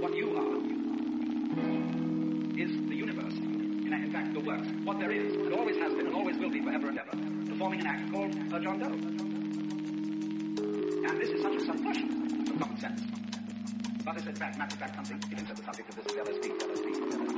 what you are is the universe. In fact, the works, what there is, and always has been and always will be forever and ever, performing an act called John Doe. And this is such a subversion of common sense. But it's in fact, matter of fact, something, it is the subject of this LSD.